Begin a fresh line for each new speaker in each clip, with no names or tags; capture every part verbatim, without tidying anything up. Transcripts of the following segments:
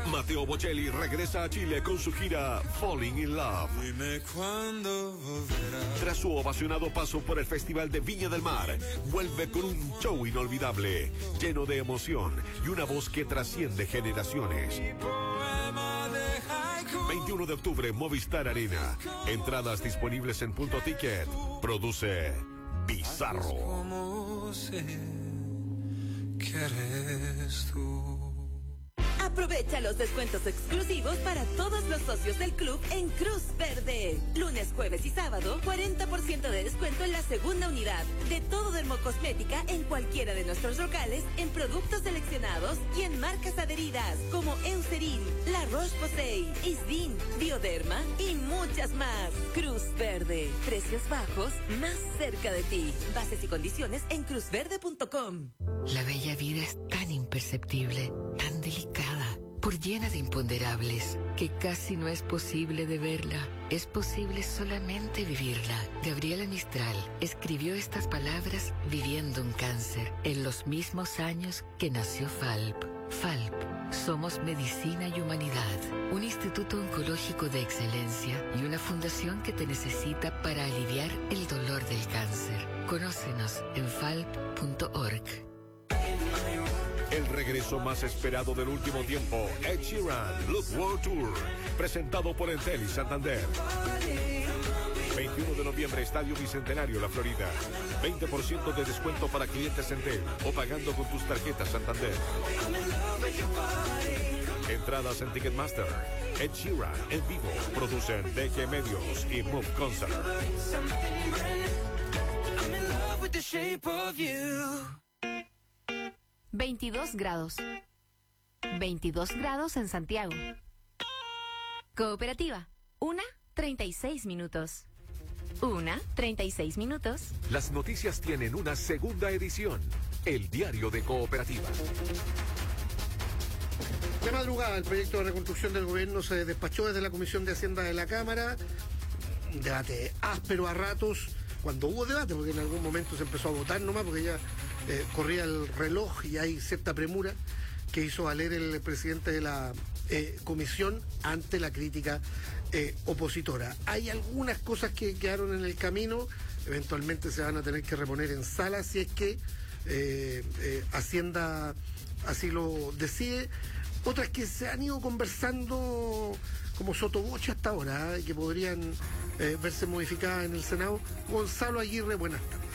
Matteo Bocelli regresa a Chile con su gira Falling in Love.
Dime cuándo volverás.
Tras su ovacionado paso por el Festival de Viña del Mar, vuelve con un show inolvidable, lleno de emoción y una voz que trasciende generaciones. veintiuno de octubre, Movistar Arena. Entradas disponibles en Punto Ticket. Produce Bizarro.
Como sé que eres tú.
Aprovecha los descuentos exclusivos para todos los socios del club en Cruz Verde. Lunes, jueves y sábado, cuarenta por ciento de descuento en la segunda unidad de todo dermocosmética en cualquiera de nuestros locales, en productos seleccionados y en marcas adheridas como Eucerin, La Roche-Posay, Isdin, Bioderma y muchas más. Cruz Verde, precios bajos, más cerca de ti. Bases y condiciones en cruz verde punto com.
La bella vida es tan imperceptible, tan delicada, por llena de imponderables, que casi no es posible de verla. Es posible solamente vivirla. Gabriela Mistral escribió estas palabras viviendo un cáncer en los mismos años que nació Falp. Falp, somos medicina y humanidad, un instituto oncológico de excelencia y una fundación que te necesita para aliviar el dolor del cáncer. Conócenos en falp punto org.
El regreso más esperado del último tiempo, Ed Sheeran, Look World Tour, presentado por Entel y Santander. veintiuno de noviembre, Estadio Bicentenario, La Florida. veinte por ciento de descuento para clientes Entel o pagando con tus tarjetas Santander. Entradas en Ticketmaster. Ed Sheeran en vivo. Producen D G Medios y Move Concert.
veintidós grados. veintidós grados en Santiago. Cooperativa. Una, treinta y seis minutos. Una, treinta y seis minutos.
Las noticias tienen una segunda edición. El diario de Cooperativa.
De madrugada, el proyecto de reconstrucción del gobierno se despachó desde la Comisión de Hacienda de la Cámara. Un debate áspero a ratos, cuando hubo debate, porque en algún momento se empezó a votar nomás, porque ya eh, corría el reloj y hay cierta premura que hizo valer el presidente de la eh, comisión ante la crítica eh, opositora. Hay algunas cosas que quedaron en el camino, eventualmente se van a tener que reponer en sala si es que eh, eh, Hacienda así lo decide. Otras que se han ido conversando como sotoboche hasta ahora, ¿eh? Que podrían eh, verse modificadas en el Senado. Gonzalo Aguirre, buenas tardes.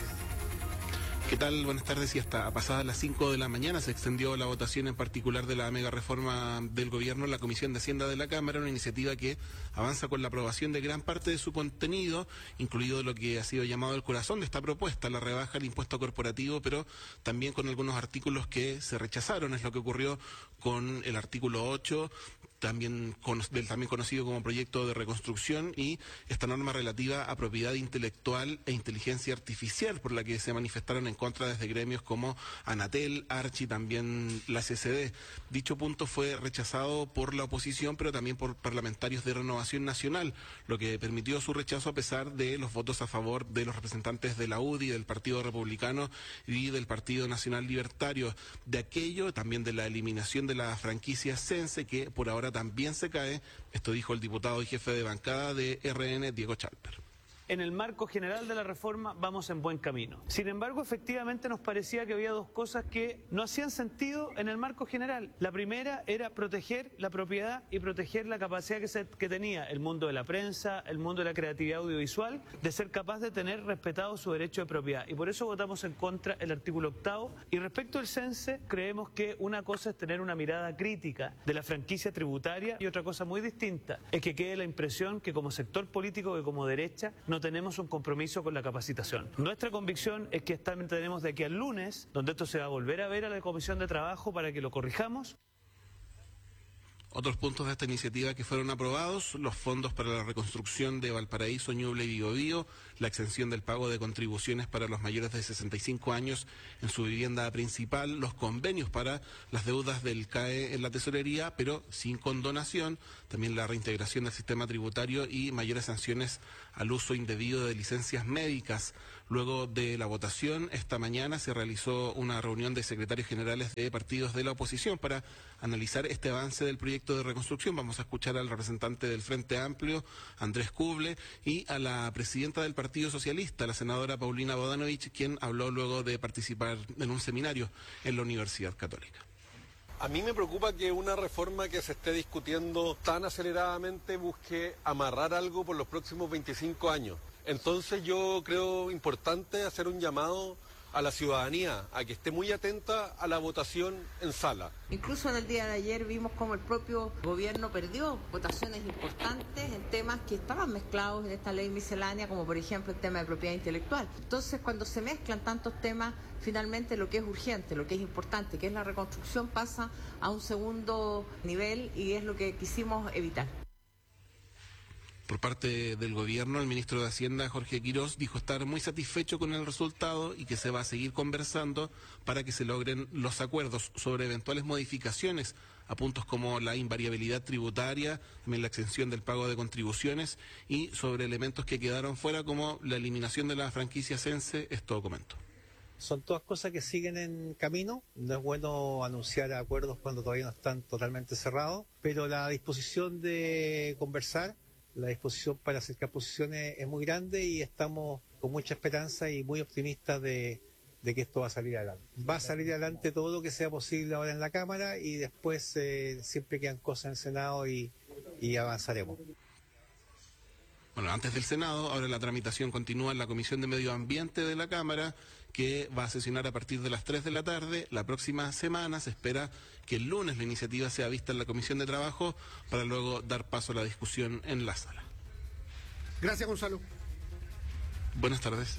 ¿Qué tal? Buenas tardes. Y hasta pasadas las cinco de la mañana se extendió la votación en particular de la mega reforma del gobierno en la Comisión de Hacienda de la Cámara, una iniciativa que avanza con la aprobación de gran parte de su contenido, incluido lo que ha sido llamado el corazón de esta propuesta, la rebaja del impuesto corporativo, pero también con algunos artículos que se rechazaron. Es lo que ocurrió con el artículo ocho, también, con, del también conocido como proyecto de reconstrucción, y esta norma relativa a propiedad intelectual e inteligencia artificial, por la que se manifestaron en contra desde gremios como Anatel, Archi, también la C C D. Dicho punto fue rechazado por la oposición, pero también por parlamentarios de Renovación Nacional, lo que permitió su rechazo a pesar de los votos a favor de los representantes de la U D I, del Partido Republicano y del Partido Nacional Libertario. De aquello, también de la eliminación de la franquicia Sense, que por ahora también se cae. Esto dijo el diputado y jefe de bancada de R N, Diego Chalper.
En el marco general de la reforma vamos en buen camino. Sin embargo, efectivamente nos parecía que había dos cosas que no hacían sentido en el marco general. La primera era proteger la propiedad y proteger la capacidad que, se, que tenía el mundo de la prensa, el mundo de la creatividad audiovisual, de ser capaz de tener respetado su derecho de propiedad. Y por eso votamos en contra el artículo octavo. Y respecto al Sense, creemos que una cosa es tener una mirada crítica de la franquicia tributaria y otra cosa muy distinta es que quede la impresión que como sector político, que como derecha, no tenemos un compromiso con la capacitación. Nuestra convicción es que tenemos de aquí al lunes, donde esto se va a volver a ver a la Comisión de Trabajo para que lo corrijamos.
Otros puntos de esta iniciativa que fueron aprobados: los fondos para la reconstrucción de Valparaíso, Ñuble y Biobío, la exención del pago de contribuciones para los mayores de sesenta y cinco años en su vivienda principal, los convenios para las deudas del C A E en la tesorería, pero sin condonación, también la reintegración del sistema tributario y mayores sanciones al uso indebido de licencias médicas. Luego de la votación, esta mañana se realizó una reunión de secretarios generales de partidos de la oposición para analizar este avance del proyecto de reconstrucción. Vamos a escuchar al representante del Frente Amplio, Andrés Kuble, y a la presidenta del Partido Socialista, la senadora Paulina Bodanovich, quien habló luego de participar en un seminario en la Universidad Católica.
A mí me preocupa que una reforma que se esté discutiendo tan aceleradamente busque amarrar algo por los próximos veinticinco años. Entonces yo creo importante hacer un llamado a la ciudadanía a que esté muy atenta a la votación en sala.
Incluso en el día de ayer vimos cómo el propio gobierno perdió votaciones importantes en temas que estaban mezclados en esta ley miscelánea, como por ejemplo el tema de propiedad intelectual. Entonces, cuando se mezclan tantos temas, finalmente lo que es urgente, lo que es importante, que es la reconstrucción, pasa a un segundo nivel y es lo que quisimos evitar.
Por parte del gobierno, el ministro de Hacienda, Jorge Quirós, dijo estar muy satisfecho con el resultado y que se va a seguir conversando para que se logren los acuerdos sobre eventuales modificaciones a puntos como la invariabilidad tributaria, también la exención del pago de contribuciones y sobre elementos que quedaron fuera como la eliminación de la franquicia Sense. Esto comento.
Son todas cosas que siguen en camino. No es bueno anunciar acuerdos cuando todavía no están totalmente cerrados, pero la disposición de conversar, la disposición para acercar posiciones es muy grande y estamos con mucha esperanza y muy optimistas de, de que esto va a salir adelante. Va a salir adelante todo lo que sea posible ahora en la Cámara y después eh, siempre quedan cosas en el Senado y, y avanzaremos.
Bueno, antes del Senado, ahora la tramitación continúa en la Comisión de Medio Ambiente de la Cámara, que va a sesionar a partir de las tres de la tarde. La próxima semana se espera que el lunes la iniciativa sea vista en la Comisión de Trabajo para luego dar paso a la discusión en la sala.
Gracias, Gonzalo.
Buenas tardes.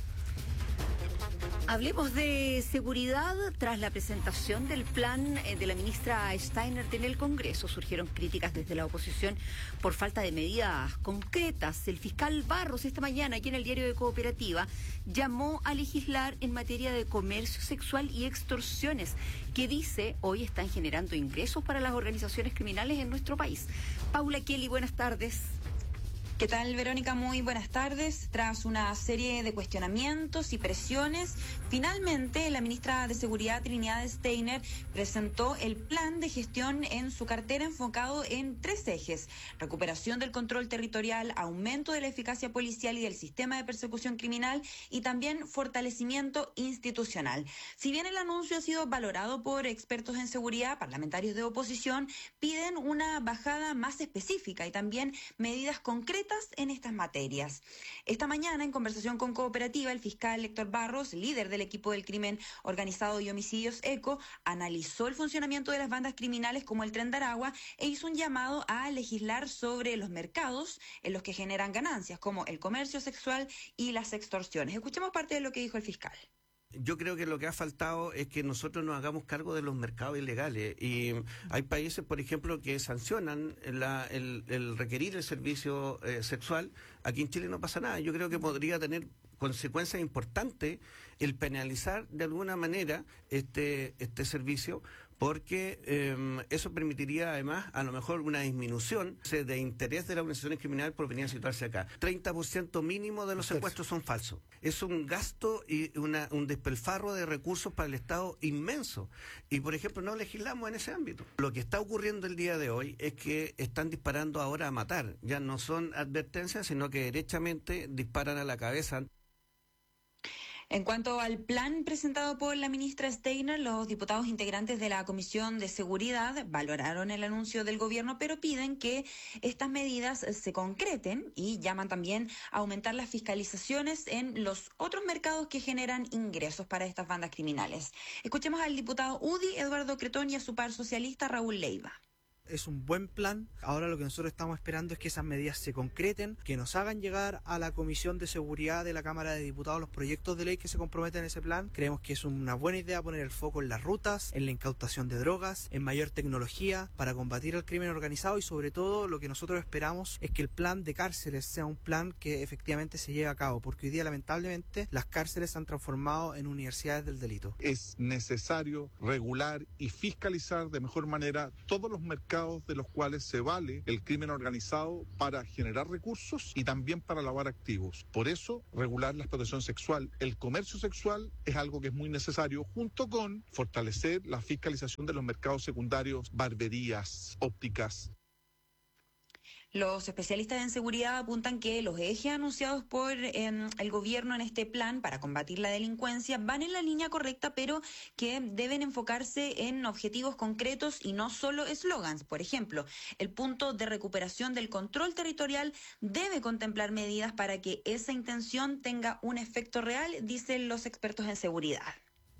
Hablemos de seguridad. Tras la presentación del plan de la ministra Steiner en el Congreso, surgieron críticas desde la oposición por falta de medidas concretas. El fiscal Barros esta mañana, aquí en el diario de Cooperativa, llamó a legislar en materia de comercio sexual y extorsiones, que dice hoy están generando ingresos para las organizaciones criminales en nuestro país. Paula Kelly, buenas tardes.
¿Qué tal, Verónica? Muy buenas tardes. Tras una serie de cuestionamientos y presiones, finalmente la ministra de Seguridad, Trinidad Steiner, presentó el plan de gestión en su cartera enfocado en tres ejes: recuperación del control territorial, aumento de la eficacia policial y del sistema de persecución criminal y también fortalecimiento institucional. Si bien el anuncio ha sido valorado por expertos en seguridad, parlamentarios de oposición piden una bajada más específica y también medidas concretas en estas materias. Esta mañana, en conversación con Cooperativa, el fiscal Héctor Barros, líder del equipo del crimen organizado y homicidios ECO, analizó el funcionamiento de las bandas criminales como el Tren de Aragua e hizo un llamado a legislar sobre los mercados en los que generan ganancias, como el comercio sexual y las extorsiones. Escuchemos parte de lo que dijo el fiscal.
Yo creo que lo que ha faltado es que nosotros nos hagamos cargo de los mercados ilegales, y hay países, por ejemplo, que sancionan la, el, el requerir el servicio eh, sexual. Aquí en Chile no pasa nada. Yo creo que podría tener consecuencias importantes el penalizar de alguna manera este, este servicio, porque eh, eso permitiría además a lo mejor una disminución de interés de las organizaciones criminales por venir a situarse acá. treinta por ciento mínimo de los secuestros son falsos. Es un gasto y una, un despilfarro de recursos para el Estado inmenso. Y, por ejemplo, no legislamos en ese ámbito. Lo que está ocurriendo el día de hoy es que están disparando ahora a matar. Ya no son advertencias, sino que derechamente disparan a la cabeza.
En cuanto al plan presentado por la ministra Steiner, los diputados integrantes de la Comisión de Seguridad valoraron el anuncio del gobierno, pero piden que estas medidas se concreten y llaman también a aumentar las fiscalizaciones en los otros mercados que generan ingresos para estas bandas criminales. Escuchemos al diputado U D I, Eduardo Cretón, y a su par socialista, Raúl Leiva.
Es un buen plan. Ahora lo que nosotros estamos esperando es que esas medidas se concreten, que nos hagan llegar a la Comisión de Seguridad de la Cámara de Diputados los proyectos de ley que se comprometen en ese plan. Creemos que es una buena idea poner el foco en las rutas, en la incautación de drogas, en mayor tecnología para combatir el crimen organizado, y sobre todo lo que nosotros esperamos es que el plan de cárceles sea un plan que efectivamente se lleve a cabo, porque hoy día lamentablemente las cárceles se han transformado en universidades del delito.
Es necesario regular y fiscalizar de mejor manera todos los mercados mercados de los cuales se vale el crimen organizado para generar recursos y también para lavar activos. Por eso, regular la explotación sexual, el comercio sexual es algo que es muy necesario, junto con fortalecer la fiscalización de los mercados secundarios, barberías, ópticas.
Los especialistas en seguridad apuntan que los ejes anunciados por eh, el gobierno en este plan para combatir la delincuencia van en la línea correcta, pero que deben enfocarse en objetivos concretos y no solo eslogans. Por ejemplo, el punto de recuperación del control territorial debe contemplar medidas para que esa intención tenga un efecto real, dicen los expertos en seguridad.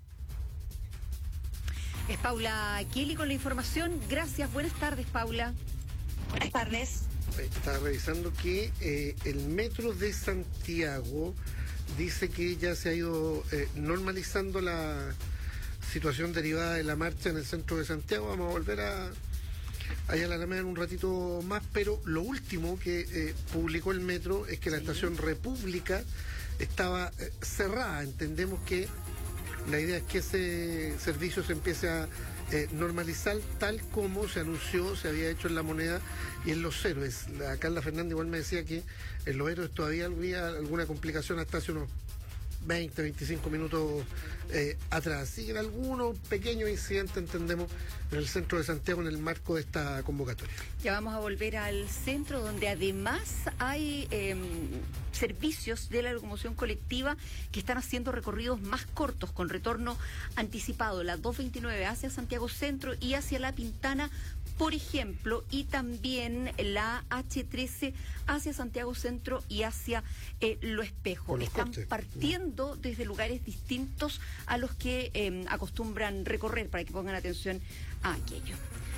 Es Paula Kelly con la información. Gracias, buenas tardes, Paula.
Buenas tardes.
Estaba revisando que eh, el metro de Santiago dice que ya se ha ido eh, normalizando la situación derivada de la marcha en el centro de Santiago. Vamos a volver a allá a la Alameda en un ratito más, pero lo último que eh, publicó el metro es que la estación República estaba eh, cerrada. Entendemos que la idea es que ese servicio se empiece a Eh, normalizar tal como se anunció, se había hecho en La Moneda y en Los Héroes. La Carla Fernández igual me decía que en Los Héroes todavía había alguna complicación hasta hace unos veinte, veinticinco minutos eh, atrás. Siguen algunos pequeños incidentes, entendemos, en el centro de Santiago en el marco de esta convocatoria.
Ya vamos a volver al centro, donde además hay eh, servicios de la locomoción colectiva que están haciendo recorridos más cortos con retorno anticipado, la doscientos veintinueve hacia Santiago Centro y hacia La Pintana, por ejemplo, y también la hache trece hacia Santiago Centro y hacia eh, Lo Espejo. Están cortes. partiendo desde lugares distintos a los que eh, acostumbran recorrer, para que pongan atención a aquello.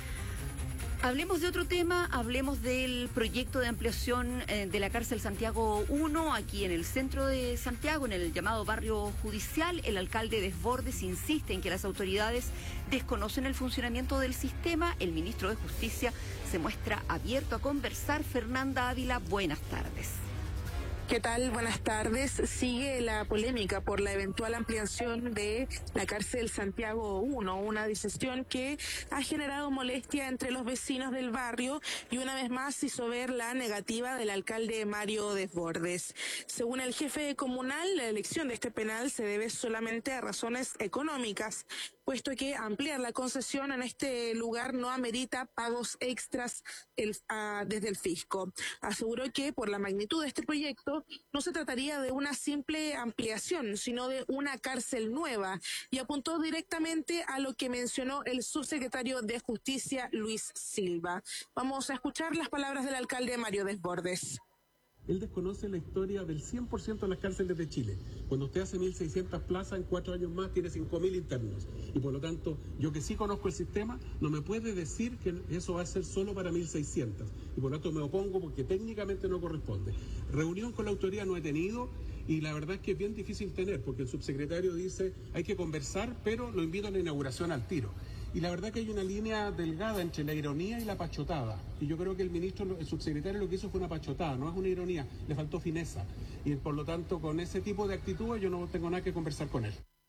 Hablemos de otro tema, hablemos del proyecto de ampliación eh, de la cárcel Santiago uno, aquí en el centro de Santiago, en el llamado barrio judicial. El alcalde Desbordes insiste en que las autoridades desconocen el funcionamiento del sistema. El ministro de Justicia se muestra abierto a conversar. Fernanda Ávila, buenas tardes.
¿Qué tal? Buenas tardes. Sigue la polémica por la eventual ampliación de la cárcel Santiago uno, una decisión que ha generado molestia entre los vecinos del barrio y una vez más hizo ver la negativa del alcalde Mario Desbordes. Según el jefe comunal, la elección de este penal se debe solamente a razones económicas, puesto que ampliar la concesión en este lugar no amerita pagos extras el, a, desde el fisco. Aseguró que por la magnitud de este proyecto no se trataría de una simple ampliación, sino de una cárcel nueva, y apuntó directamente a lo que mencionó el subsecretario de Justicia, Luis Silva. Vamos a escuchar las palabras del alcalde Mario Desbordes.
Él desconoce la historia del cien por ciento de las cárceles de Chile. Cuando usted hace mil seiscientas plazas, en cuatro años más tiene cinco mil internos. Y por lo tanto, yo que sí conozco el sistema, no me puede decir que eso va a ser solo para mil seiscientas. Y por lo tanto me opongo porque técnicamente no corresponde. Reunión con la autoridad no he tenido y la verdad es que es bien difícil tener, porque el subsecretario dice hay que conversar, pero lo invito a la inauguración al tiro. Y la verdad que hay una línea delgada entre la ironía y la pachotada. Y yo creo que el ministro, el subsecretario lo que hizo fue una pachotada, no es una ironía, le faltó fineza. Y por lo tanto, con ese tipo de actitudes yo no tengo nada que conversar con él.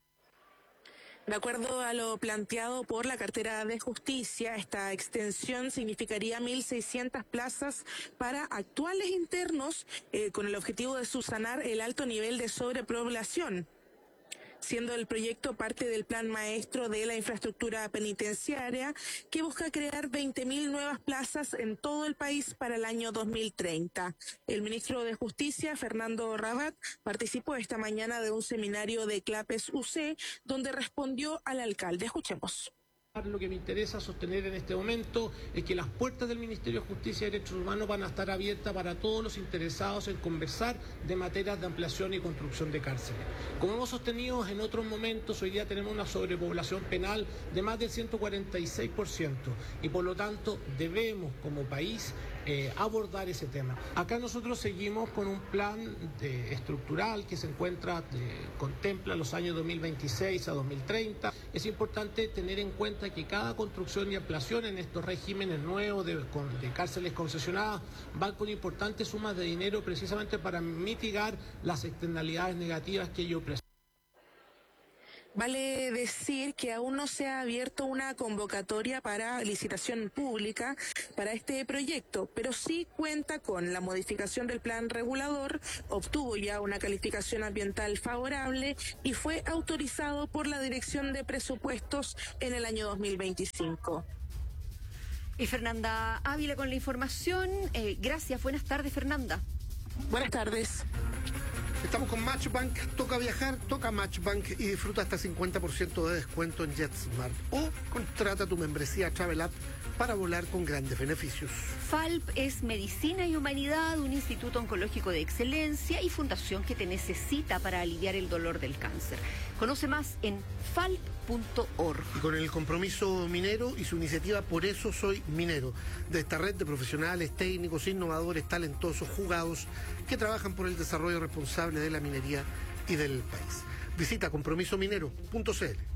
De acuerdo a lo planteado por la cartera de Justicia, esta extensión significaría mil seiscientas plazas para actuales internos eh, con el objetivo de subsanar el alto nivel de sobrepoblación, siendo el proyecto parte del plan maestro de la infraestructura penitenciaria que busca crear veinte mil nuevas plazas en todo el país para el año dos mil treinta. El ministro de Justicia, Fernando Rabat, participó esta mañana de un seminario de Clapes U C donde respondió al alcalde. Escuchemos.
Lo que me interesa sostener en este momento es que las puertas del Ministerio de Justicia y Derechos Humanos van a estar abiertas para todos los interesados en conversar de materias de ampliación y construcción de cárceles. Como hemos sostenido en otros momentos, hoy día tenemos una sobrepoblación penal de más del ciento cuarenta y seis por ciento y por lo tanto debemos como país eh, abordar ese tema. Acá nosotros seguimos con un plan de, estructural que se encuentra, de, contempla los años dos mil veintiséis a dos mil treinta. Es importante tener en cuenta que cada construcción y ampliación en estos regímenes nuevos de, de cárceles concesionadas van con importantes sumas de dinero precisamente para mitigar las externalidades negativas que ello presenta.
Vale decir que aún no se ha abierto una convocatoria para licitación pública para este proyecto, pero sí cuenta con la modificación del plan regulador, obtuvo ya una calificación ambiental favorable y fue autorizado por la Dirección de Presupuestos en el año dos mil veinticinco.
Y Fernanda Ávila con la información. Eh, gracias, buenas tardes, Fernanda.
Buenas tardes.
Estamos con Matchbank, toca viajar, toca Matchbank y disfruta hasta cincuenta por ciento de descuento en JetSmart. O contrata tu membresía Travel App para volar con grandes beneficios.
Falp es Medicina y Humanidad, un instituto oncológico de excelencia y fundación que te necesita para aliviar el dolor del cáncer. Conoce más en falp punto org.
Y con el compromiso minero y su iniciativa Por eso soy minero, de esta red de profesionales, técnicos, innovadores, talentosos, jugados, que trabajan por el desarrollo responsable de la minería y del país. Visita compromiso minero punto c l.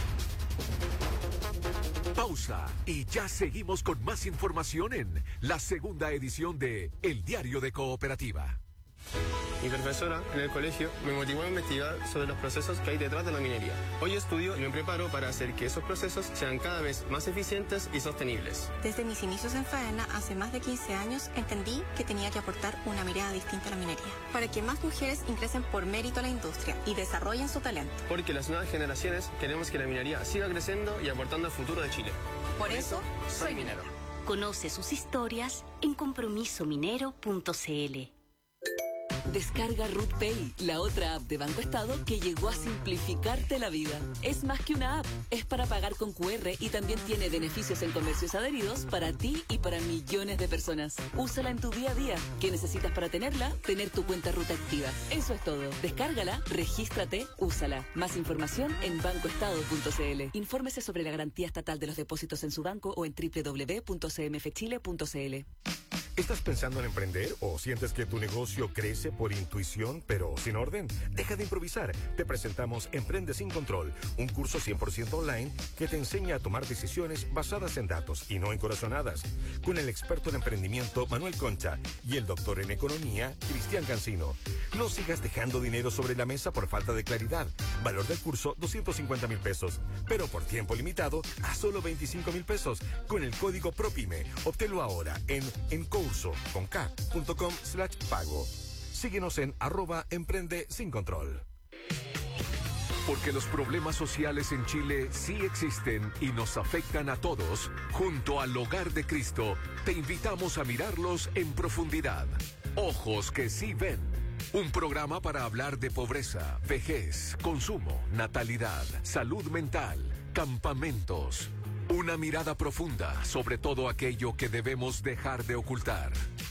Pausa y ya seguimos con más información en la segunda edición de El Diario de Cooperativa.
Mi profesora en el colegio me motivó a investigar sobre los procesos que hay detrás de la minería. Hoy estudio y me preparo para hacer que esos procesos sean cada vez más eficientes y sostenibles.
Desde mis inicios en Faena, hace más de quince años, entendí que tenía que aportar una mirada distinta a la minería, para que más mujeres ingresen por mérito a la industria y desarrollen su talento.
Porque las nuevas generaciones queremos que la minería siga creciendo y aportando al futuro de Chile.
Por eso, soy minero.
Conoce sus historias en compromiso minero punto c l.
Descarga Ruth Pay, la otra app de Banco Estado que llegó a simplificarte la vida. Es más que una app, es para pagar con cu erre y también tiene beneficios en comercios adheridos para ti y para millones de personas. Úsala en tu día a día. ¿Qué necesitas para tenerla? Tener tu cuenta Ruth activa. Eso es todo. Descárgala, regístrate, úsala. Más información en banco estado punto c l. Infórmese sobre la garantía estatal de los depósitos en su banco o en doble u doble u doble u punto c m f chile punto c l.
¿Estás pensando en emprender o sientes que tu negocio crece por intuición pero sin orden? Deja de improvisar. Te presentamos Emprende sin Control, un curso cien por ciento online que te enseña a tomar decisiones basadas en datos y no en corazonadas. Con el experto en emprendimiento Manuel Concha y el doctor en economía Cristian Cancino. No sigas dejando dinero sobre la mesa por falta de claridad. Valor del curso doscientos cincuenta mil pesos, pero por tiempo limitado a solo veinticinco mil pesos con el código PROPYME. Obténlo ahora en encurso con k punto com slash pago. Síguenos en arroba emprende sin control.
Porque los problemas sociales en Chile sí existen y nos afectan a todos, junto al Hogar de Cristo, te invitamos a mirarlos en profundidad. Ojos que sí ven. Un programa para hablar de pobreza, vejez, consumo, natalidad, salud mental, campamentos. Una mirada profunda sobre todo aquello que debemos dejar de ocultar.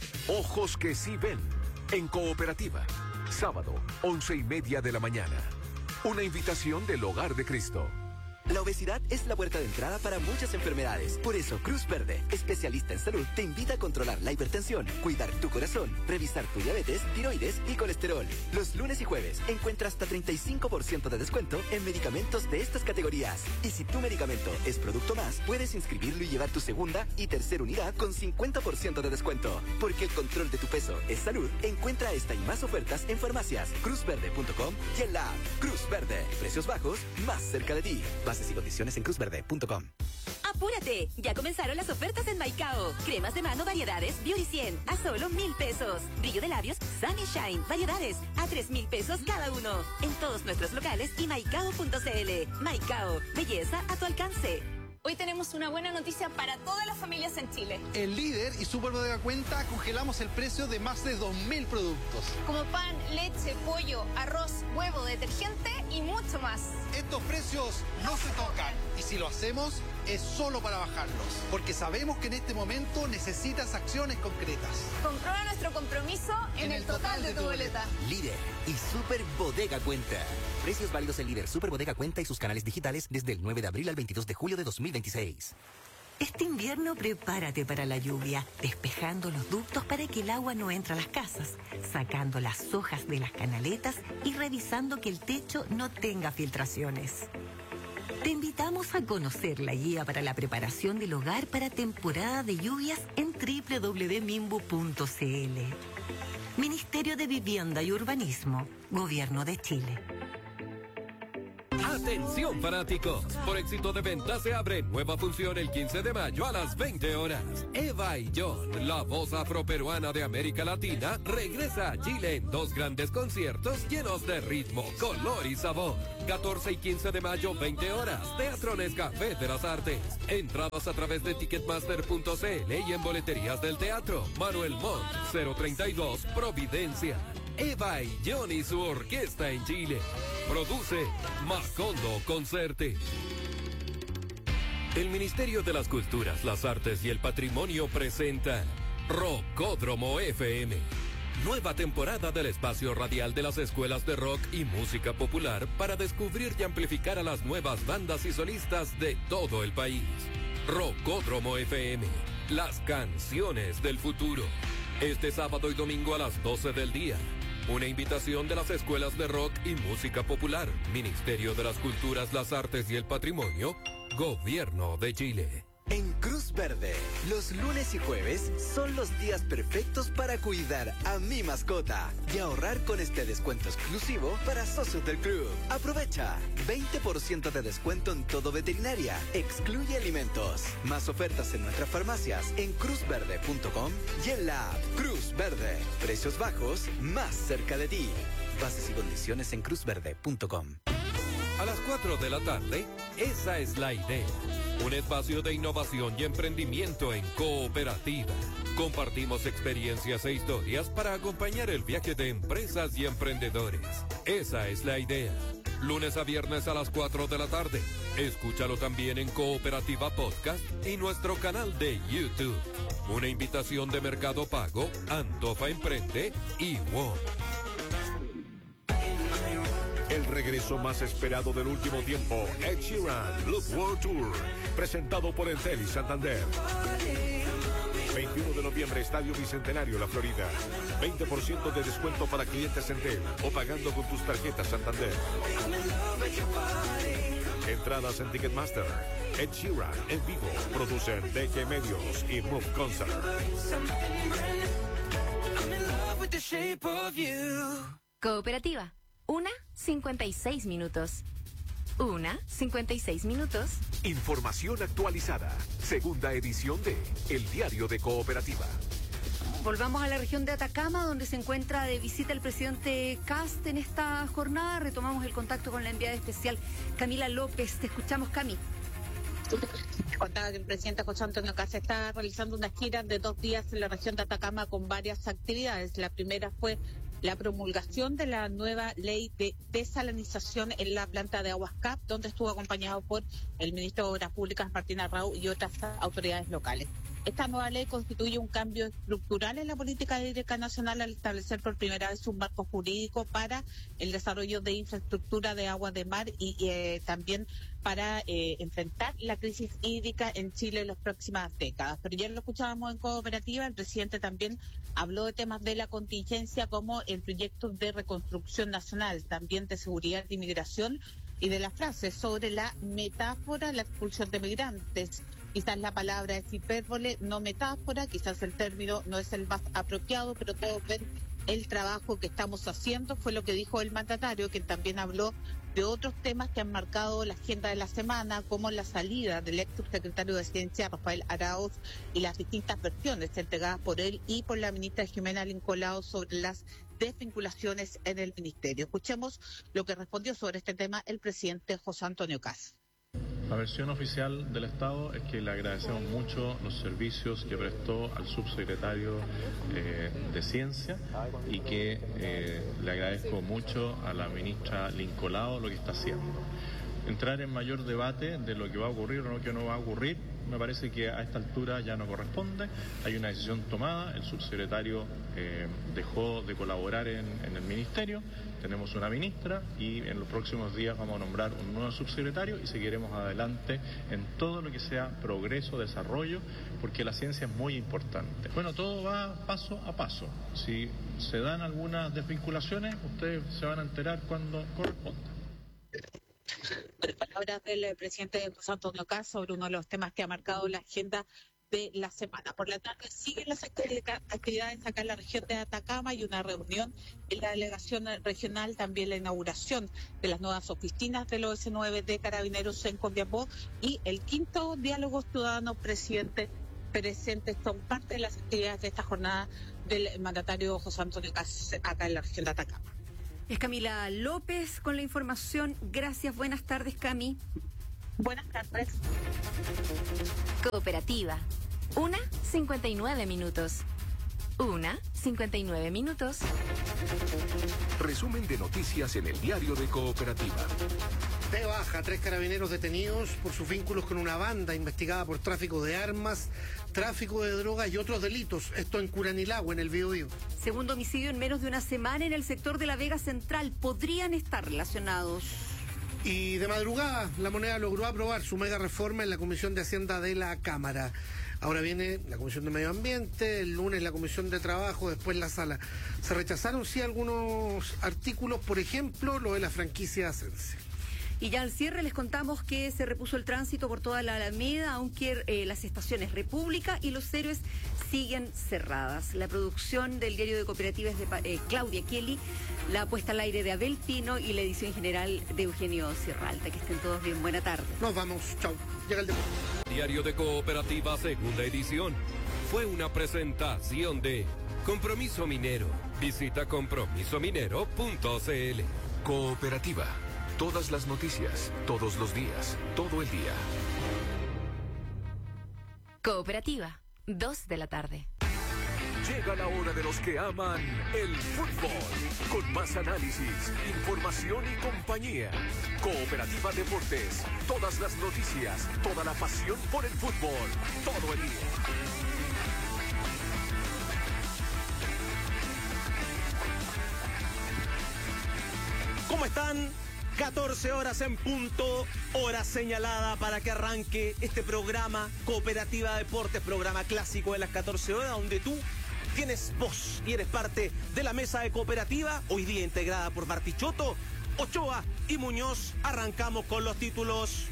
Ojos que sí ven. En Cooperativa. Sábado, once y media de la mañana. Una invitación del Hogar de Cristo.
La obesidad es la puerta de entrada para muchas enfermedades. Por eso, Cruz Verde, especialista en salud, te invita a controlar la hipertensión, cuidar tu corazón, revisar tu diabetes, tiroides y colesterol. Los lunes y jueves encuentra hasta treinta y cinco por ciento de descuento en medicamentos de estas categorías. Y si tu medicamento es Producto Más, puedes inscribirlo y llevar tu segunda y tercera unidad con cincuenta por ciento de descuento. Porque el control de tu peso es salud. Encuentra esta y más ofertas en farmacias, cruz verde punto com y en la app Cruz Verde. Precios bajos, más cerca de ti. Bases y condiciones en cruz verde punto com.
¡Apúrate! Ya comenzaron las ofertas en Maicao. Cremas de mano variedades Beauty cien a solo mil pesos. Brillo de labios Sunny Shine variedades a tres mil pesos cada uno. En todos nuestros locales y maicao punto c l. Maicao, belleza a tu alcance.
Hoy tenemos una buena noticia para todas las familias en Chile.
En Líder y Super Bodega Cuenta congelamos el precio de más de dos mil productos.
Como pan, leche, pollo, arroz, huevo, detergente y mucho más.
Estos precios no se tocan y si lo hacemos es solo para bajarlos. Porque sabemos que en este momento necesitas acciones concretas.
Comprueba nuestro compromiso en, en el total, total de, de tu boleta.
Líder y Super Bodega Cuenta. Precios válidos en Líder, Super Bodega Cuenta y sus canales digitales desde el nueve de abril al veintidós de julio de dos mil veintiséis.
Este invierno prepárate para la lluvia, despejando los ductos para que el agua no entre a las casas, sacando las hojas de las canaletas y revisando que el techo no tenga filtraciones. Te invitamos a conocer la guía para la preparación del hogar para temporada de lluvias en doble u doble u doble u punto mimbu punto c l. Ministerio de Vivienda y Urbanismo, Gobierno de Chile.
Atención fanáticos, por éxito de venta se abre nueva función el quince de mayo a las veinte horas. Eva y John, la voz afroperuana de América Latina, regresa a Chile en dos grandes conciertos llenos de ritmo, color y sabor. catorce y quince de mayo, veinte horas, Teatro Nescafé de las Artes. Entradas a través de ticketmaster punto c l y en boleterías del teatro. Manuel Montt, cero treinta y dos, Providencia. Eva y John y su orquesta en Chile. Produce Macondo Concerte. El Ministerio de las Culturas, las Artes y el Patrimonio presenta Rockódromo F M. Nueva temporada del espacio radial de las escuelas de rock y música popular para descubrir y amplificar a las nuevas bandas y solistas de todo el país. Rockódromo F M, las canciones del futuro. Este sábado y domingo a las doce del día. Una invitación de las escuelas de rock y música popular, Ministerio de las Culturas, las Artes y el Patrimonio, Gobierno de Chile.
En Cruz Verde, los lunes y jueves son los días perfectos para cuidar a mi mascota y ahorrar con este descuento exclusivo para socios del club. Aprovecha veinte por ciento de descuento en todo veterinaria, excluye alimentos. Más ofertas en nuestras farmacias en cruz verde punto com y en la app Cruz Verde. Precios bajos más cerca de ti. Bases y condiciones en cruz verde punto com.
A las cuatro de la tarde, esa es la idea. Un espacio de innovación y emprendimiento en cooperativa. Compartimos experiencias e historias para acompañar el viaje de empresas y emprendedores. Esa es la idea. Lunes a viernes a las cuatro de la tarde. Escúchalo también en Cooperativa Podcast y nuestro canal de YouTube. Una invitación de Mercado Pago, Antofa Emprende y WOM.
El regreso más esperado del último tiempo, Ed Sheeran, Look World Tour, presentado por Entel y Santander. veintiuno de noviembre, Estadio Bicentenario, La Florida. veinte por ciento de descuento para clientes Entel o pagando con tus tarjetas Santander. Entradas en Ticketmaster. Ed Sheeran en vivo. Producen D G Medios y Move Concert.
Cooperativa. Una, cincuenta y seis minutos. Una, cincuenta y seis minutos.
Información actualizada. Segunda edición de El Diario de Cooperativa.
Volvamos a la región de Atacama, donde se encuentra de visita el presidente Kast en esta jornada. Retomamos el contacto con la enviada especial Camila López. Te escuchamos, Cami.
Contaba que el presidente José Antonio Kast está realizando una gira de dos días en la región de Atacama con varias actividades. La primera fue la promulgación de la nueva ley de desalinización en la planta de Aguas C A P, donde estuvo acompañado por el ministro de Obras Públicas, Martín Arrau, y otras autoridades locales. Esta nueva ley constituye un cambio estructural en la política hídrica nacional al establecer por primera vez un marco jurídico para el desarrollo de infraestructura de agua de mar y eh, también para eh, enfrentar la crisis hídrica en Chile en las próximas décadas. Pero ya lo escuchábamos en Cooperativa, el presidente también habló de temas de la contingencia como el proyecto de reconstrucción nacional, también de seguridad y migración, y de la frase sobre la metáfora, la expulsión de migrantes. Quizás la palabra es hipérbole, no metáfora, quizás el término no es el más apropiado, pero todos ven el trabajo que estamos haciendo, fue lo que dijo el mandatario, que también habló de otros temas que han marcado la agenda de la semana, como la salida del ex subsecretario de Ciencia, Rafael Arauz, y las distintas versiones entregadas por él y por la ministra Jimena Lincolao sobre las desvinculaciones en el ministerio. Escuchemos lo que respondió sobre este tema el presidente José Antonio Kast.
La versión oficial del Estado es que le agradecemos mucho los servicios que prestó al subsecretario eh, de Ciencia y que eh, le agradezco mucho a la ministra Lincolao lo que está haciendo. Entrar en mayor debate de lo que va a ocurrir o no que no va a ocurrir, me parece que a esta altura ya no corresponde. Hay una decisión tomada, el subsecretario eh, dejó de colaborar en, en el ministerio, tenemos una ministra y en los próximos días vamos a nombrar un nuevo subsecretario y seguiremos adelante en todo lo que sea progreso, desarrollo, porque la ciencia es muy importante. Bueno, todo va paso a paso. Si se dan algunas desvinculaciones, ustedes se van a enterar cuando corresponda.
Palabras del presidente José Antonio Kast sobre uno de los temas que ha marcado la agenda de la semana. Por la tarde siguen las actividades acá en la región de Atacama y una reunión en la delegación regional, también la inauguración de las nuevas oficinas del O S nueve de Carabineros en Copiapó y el quinto diálogo ciudadano presidente presente. Son parte de las actividades de esta jornada del mandatario José Antonio Kast acá en la región de Atacama.
Es Camila López con la información. Gracias, buenas tardes, Cami.
Buenas tardes.
Cooperativa. Una, cincuenta y nueve minutos. Una, cincuenta y nueve minutos.
Resumen de noticias en el diario de Cooperativa.
De baja, tres carabineros detenidos por sus vínculos con una banda investigada por tráfico de armas, tráfico de drogas y otros delitos. Esto en Curanilagua, en el Biobío.
Segundo homicidio en menos de una semana en el sector de la Vega Central. Podrían estar relacionados.
Y de madrugada, La Moneda logró aprobar su mega reforma en la Comisión de Hacienda de la Cámara. Ahora viene la Comisión de Medio Ambiente, el lunes la Comisión de Trabajo, después la Sala. Se rechazaron, sí, algunos artículos, por ejemplo, lo de la franquicia Ascense.
Y ya al cierre les contamos que se repuso el tránsito por toda la Alameda, aunque eh, las estaciones República y Los Héroes siguen cerradas. La producción del diario de Cooperativa es de eh, Claudia Kelly, la puesta al aire de Abel Pino y la edición general de Eugenio Sierra Alta. Que estén todos bien, buena tarde.
Nos vamos, chao. Llega el deporte.
Diario de Cooperativa, segunda edición. Fue una presentación de Compromiso Minero. Visita compromiso minero punto c l.
Cooperativa. Todas las noticias, todos los días, todo el día.
Cooperativa, dos de la tarde.
Llega la hora de los que aman el fútbol. Con más análisis, información y compañía. Cooperativa Deportes. Todas las noticias, toda la pasión por el fútbol. Todo el día.
¿Cómo están? catorce horas en punto, hora señalada para que arranque este programa Cooperativa Deportes, programa clásico de las catorce horas, donde tú tienes voz y eres parte de la mesa de Cooperativa, hoy día integrada por Bartichotto, Ochoa y Muñoz. Arrancamos con los títulos.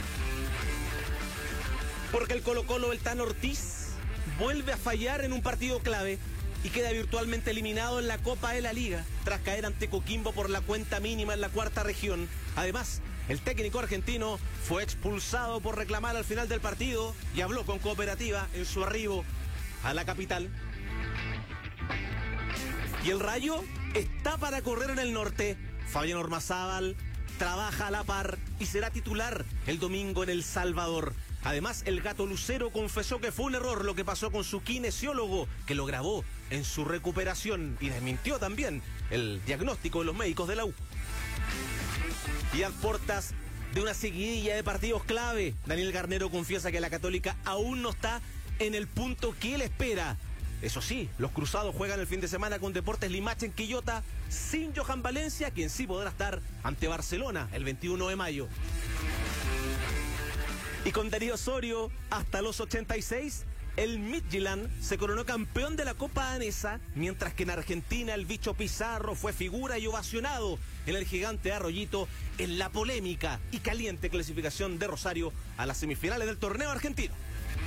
Porque el Colo-Colo del Tano Ortiz vuelve a fallar en un partido clave y queda virtualmente eliminado en la Copa de la Liga tras caer ante Coquimbo por la cuenta mínima en la cuarta región. Además, el técnico argentino fue expulsado por reclamar al final del partido y habló con Cooperativa en su arribo a la capital. Y el Rayo está para correr en el norte. Fabián Ormazábal trabaja a la par y será titular el domingo en El Salvador. Además, el Gato Lucero confesó que fue un error lo que pasó con su kinesiólogo, que lo grabó en su recuperación y desmintió también el diagnóstico de los médicos de la U. Y a puertas de una seguidilla de partidos clave, Daniel Garnero confiesa que la Católica aún no está en el punto que él espera. Eso sí, los cruzados juegan el fin de semana con Deportes Limache en Quillota, sin Johan Valencia, quien sí podrá estar ante Barcelona el veintiuno de mayo. Y con Darío Osorio, hasta los ochenta y seis, el Midtjylland se coronó campeón de la Copa Danesa, mientras que en Argentina el bicho Pizarro fue figura y ovacionado en el gigante Arroyito en la polémica y caliente clasificación de Rosario a las semifinales del torneo argentino.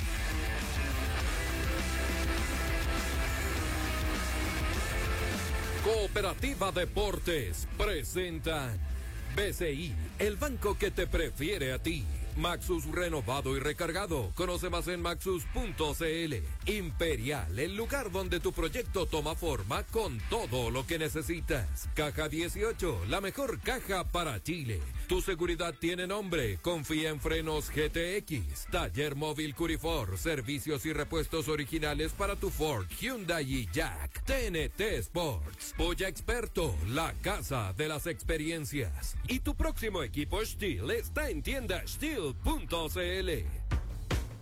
Cooperativa Deportes presenta B C I, el banco que te prefiere a ti. Maxus renovado y recargado. Conoce más en maxus punto c l. Imperial, el lugar donde tu proyecto toma forma con todo lo que necesitas. Caja dieciocho, la mejor caja para Chile. Tu seguridad tiene nombre. Confía en Frenos G T X. Taller móvil Curifor. Servicios y repuestos originales para tu Ford, Hyundai y Jack. T N T Sports. Polla Experto, la casa de las experiencias. Y tu próximo equipo Steel está en tienda Steel punto c l.